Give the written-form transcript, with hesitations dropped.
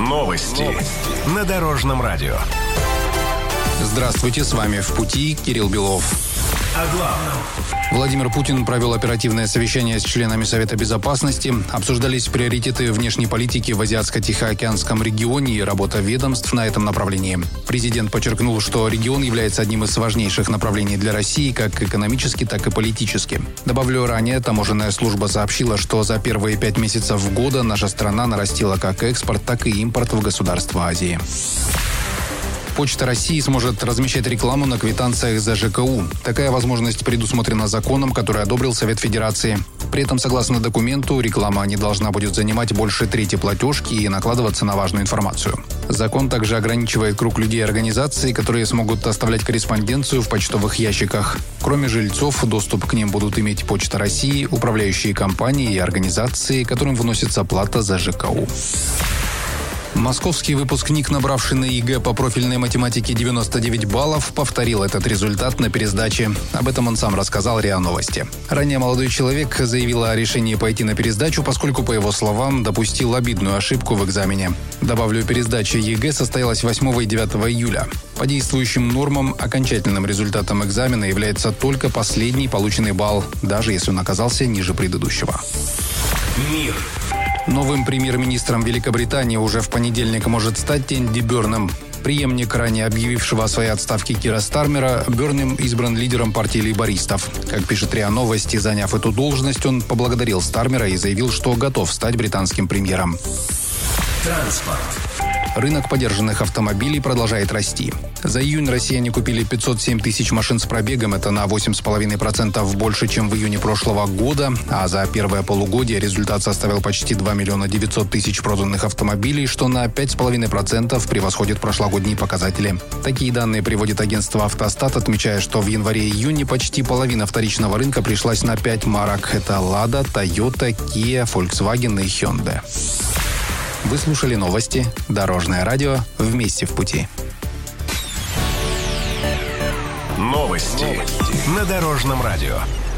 Новости на Дорожном радио. Здравствуйте, с вами «В пути» Кирилл Белов. О главном. Владимир Путин провел оперативное совещание с членами Совета Безопасности. Обсуждались приоритеты внешней политики в Азиатско-Тихоокеанском регионе и работа ведомств на этом направлении. Президент подчеркнул, что регион является одним из важнейших направлений для России как экономически, так и политически. Добавлю, ранее таможенная служба сообщила, что за первые 5 месяцев года наша страна нарастила как экспорт, так и импорт в государства Азии. Почта России сможет размещать рекламу на квитанциях за ЖКУ. Такая возможность предусмотрена законом, который одобрил Совет Федерации. При этом, согласно документу, реклама не должна будет занимать больше трети платежки и накладываться на важную информацию. Закон также ограничивает круг людей и организаций, которые смогут оставлять корреспонденцию в почтовых ящиках. Кроме жильцов, доступ к ним будут иметь Почта России, управляющие компании и организации, которым вносится плата за ЖКУ. Московский выпускник, набравший на ЕГЭ по профильной математике 99 баллов, повторил этот результат на пересдаче. Об этом он сам рассказал РИА Новости. Ранее молодой человек заявил о решении пойти на пересдачу, поскольку, по его словам, допустил обидную ошибку в экзамене. Добавлю, пересдача ЕГЭ состоялась 8 и 9 июля. По действующим нормам, окончательным результатом экзамена является только последний полученный балл, даже если он оказался ниже предыдущего. Мир. Новым премьер-министром Великобритании уже в понедельник может стать Энди Бёрнем. Преемник ранее объявившего о своей отставке Кира Стармера, Бёрнем избран лидером партии лейбористов. Как пишет РИА Новости, заняв эту должность, он поблагодарил Стармера и заявил, что готов стать британским премьером. Транспорт. Рынок подержанных автомобилей продолжает расти. За июнь россияне купили 507 тысяч машин с пробегом. Это на 8,5% больше, чем в июне прошлого года. А за первое полугодие результат составил почти 2 миллиона 900 тысяч проданных автомобилей, что на 5,5% превосходит прошлогодние показатели. Такие данные приводит агентство «Автостат», отмечая, что в январе-июне почти половина вторичного рынка пришлась на 5 марок. Это «Лада», «Тойота», «Киа», «Фольксваген» и «Хёндай». Вы слушали новости «Дорожное радио». Вместе в пути. Новости на Дорожном радио.